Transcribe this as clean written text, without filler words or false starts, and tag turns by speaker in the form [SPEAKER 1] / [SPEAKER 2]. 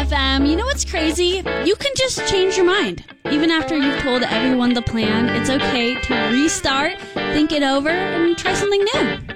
[SPEAKER 1] FM. You know what's crazy? You can just change your mind. Even after you've told everyone the plan, it's okay to restart, think it over, and try something new.